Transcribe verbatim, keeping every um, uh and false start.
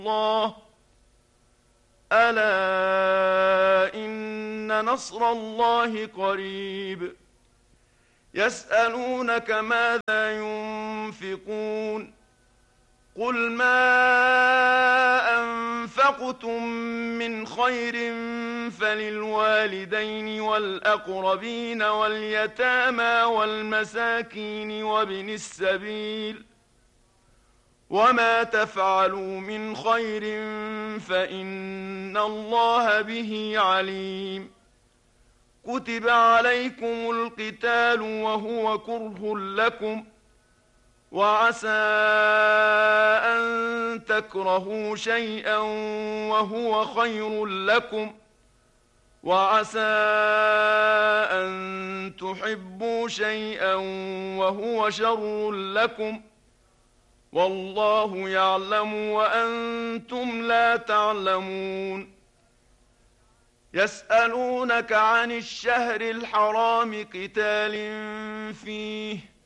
الله ألا إن نصر الله قريب يسألونك ماذا ينفقون قل ما أنفقتم من خير فللوالدين والأقربين واليتامى والمساكين وابن السبيل وما تفعلوا من خير فإن الله به عليم كتب عليكم القتال وهو كره لكم وعسى أن تكرهوا شيئا وهو خير لكم وعسى أن تحبوا شيئا وهو شر لكم والله يعلم وأنتم لا تعلمون يسألونك عن الشهر الحرام قتال فيه